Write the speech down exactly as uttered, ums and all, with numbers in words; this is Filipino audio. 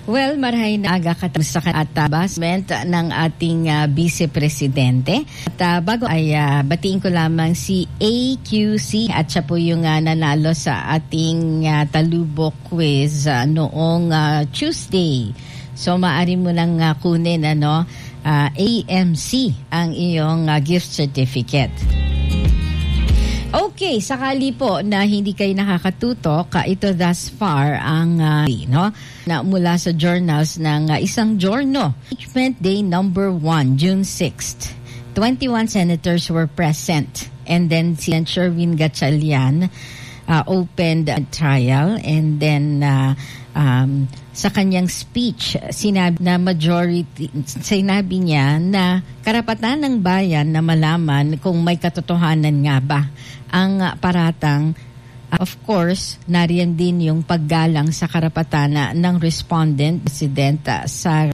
Well, marahay na aga katapusan at uh, basement ng ating uh, Vice Presidente. At uh, bago ay uh, batiin ko lamang si A Q C at siya po yung uh, nanalo sa ating uh, Talubok quiz uh, noong uh, Tuesday. So maaari mo nang uh, kunin ano, uh, A M C ang iyong uh, gift certificate. Okay, sakali po na hindi kayo nakakatutok, uh, ito thus far ang uh, no, na mula sa journals ng uh, isang giorno. Impeachment Day number one, June sixth. twenty-one senators were present, and then si Sherwin Gatchalian uh, opened a trial, and then uh, um, sa kanyang speech, sinabi na majority, sinabi niya na karapatan ng bayan na malaman kung may katotohanan nga ba ang paratang. Of course, nariyan din yung paggalang sa karapatan ng respondent, presidenta sa